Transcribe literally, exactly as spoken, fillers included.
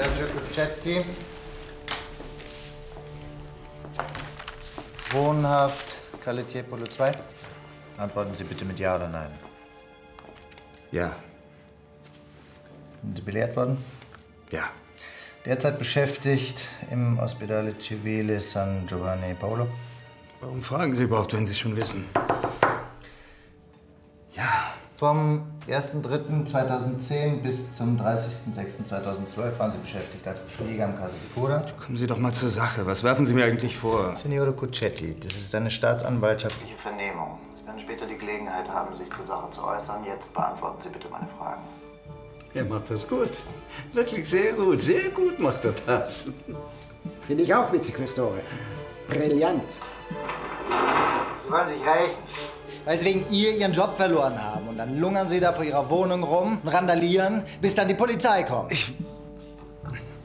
Sergio Cuccetti. Wohnhaft, Quartier Polo zwei. Antworten Sie bitte mit Ja oder Nein. Ja. Sind Sie belehrt worden? Ja. Derzeit beschäftigt im Ospedale Civile San Giovanni Paolo. Warum fragen Sie überhaupt, wenn Sie es schon wissen? Ja. Vom ersten dritten zweitausendzehn bis zum dreißigsten sechsten zweitausendzwölf waren Sie beschäftigt als Pfleger am Casa di Cura. Kommen Sie doch mal zur Sache. Was werfen Sie mir eigentlich vor? Signore Cuccetti, das ist eine staatsanwaltschaftliche Vernehmung. Sie werden später die Gelegenheit haben, sich zur Sache zu äußern. Jetzt beantworten Sie bitte meine Fragen. Er macht das gut. Wirklich sehr gut. Sehr gut macht er das. Finde ich auch witzig, Questore. Brillant. Sie wollen sich rächen, weil Sie wegen ihr Ihren Job verloren haben. Und dann lungern Sie da vor Ihrer Wohnung rum und randalieren, bis dann die Polizei kommt. Ich